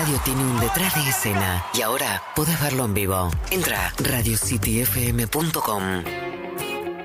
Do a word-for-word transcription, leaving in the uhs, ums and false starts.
radio tiene un detrás de escena y ahora podés verlo en vivo. Entra a radio city f m punto com.